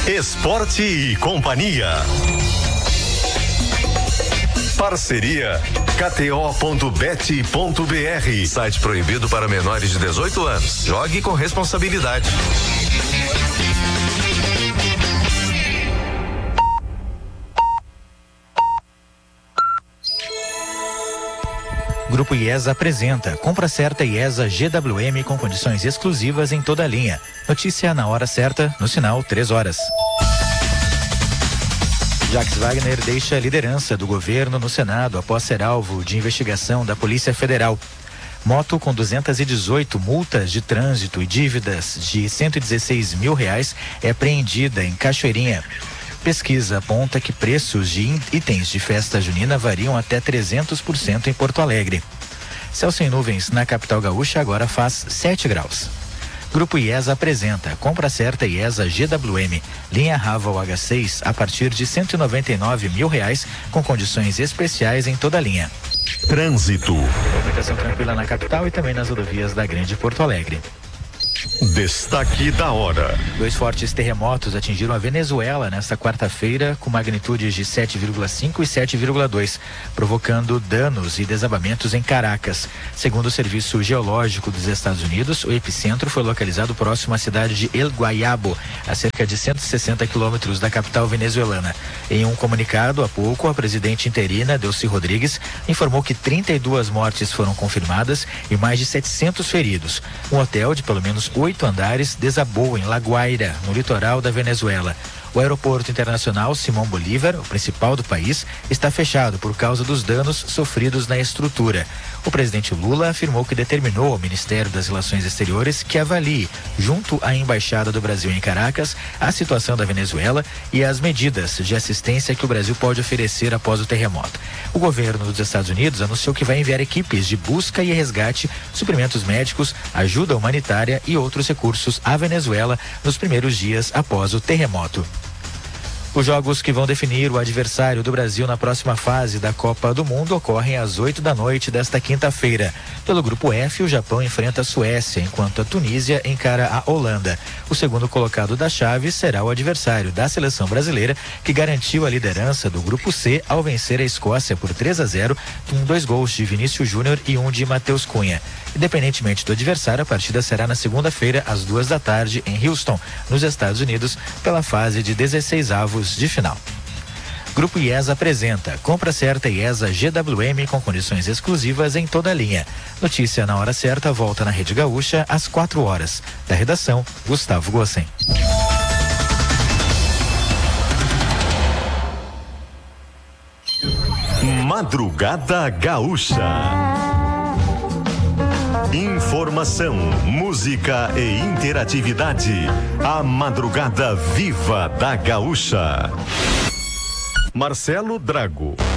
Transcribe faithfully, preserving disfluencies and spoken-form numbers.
Esporte e Companhia. Parceria K T O ponto bet ponto B R. Site proibido para menores de dezoito anos. Jogue com responsabilidade. Grupo IESA apresenta Compra Certa IESA G W M com condições exclusivas em toda a linha. Notícia na hora certa, no sinal três horas. Jacques Wagner deixa a liderança do governo no Senado após ser alvo de investigação da Polícia Federal. Moto com duzentas e dezoito multas de trânsito e dívidas de cento e dezesseis mil reais é apreendida em Cachoeirinha. Pesquisa aponta que preços de itens de festa junina variam até trezentos por cento em Porto Alegre. Céu sem nuvens na capital gaúcha agora faz sete graus. Grupo IESA apresenta Compra Certa IESA G W M, linha Raval H seis a partir de cento e noventa e nove mil reais com condições especiais em toda a linha. Trânsito. Movimentação tranquila na capital e também nas rodovias da Grande Porto Alegre. Destaque da hora. Dois fortes terremotos atingiram a Venezuela nesta quarta-feira com magnitudes de sete vírgula cinco e sete vírgula dois, provocando danos e desabamentos em Caracas. Segundo o Serviço Geológico dos Estados Unidos, o epicentro foi localizado próximo à cidade de El Guayabo, a cerca de cento e sessenta quilômetros da capital venezuelana. Em um comunicado há pouco, a presidente interina, Delcy Rodrigues, informou que trinta e duas mortes foram confirmadas e mais de setecentos feridos. Um hotel de pelo menos oito andares desabou em La Guaira, no litoral da Venezuela. O aeroporto internacional Simón Bolívar, o principal do país, está fechado por causa dos danos sofridos na estrutura. O presidente Lula afirmou que determinou ao Ministério das Relações Exteriores que avalie, junto à Embaixada do Brasil em Caracas, a situação da Venezuela e as medidas de assistência que o Brasil pode oferecer após o terremoto. O governo dos Estados Unidos anunciou que vai enviar equipes de busca e resgate, suprimentos médicos, ajuda humanitária e outros recursos à Venezuela nos primeiros dias após o terremoto. Os jogos que vão definir o adversário do Brasil na próxima fase da Copa do Mundo ocorrem às oito da noite desta quinta-feira. Pelo grupo F, o Japão enfrenta a Suécia, enquanto a Tunísia encara a Holanda. O segundo colocado da chave será o adversário da seleção brasileira, que garantiu a liderança do grupo C ao vencer a Escócia por três a zero, com dois gols de Vinícius Júnior e um de Matheus Cunha. Independentemente do adversário, a partida será na segunda-feira, às duas da tarde, em Houston, nos Estados Unidos, pela fase de dezesseis avos de final. Grupo IESA apresenta Compra Certa IESA G W M com condições exclusivas em toda a linha. Notícia na hora certa volta na Rede Gaúcha às quatro horas. Da redação, Gustavo Gossen. Madrugada Gaúcha. Informação, música e interatividade. A Madrugada Viva da Gaúcha. Marcelo Drago.